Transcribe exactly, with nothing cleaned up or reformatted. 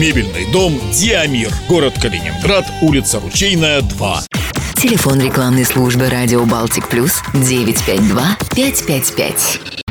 Мебельный дом «Диамир». Город Калининград, улица Ручейная, два. Телефон рекламной службы «Радио Балтик Плюс» девять пять два пять пять пять.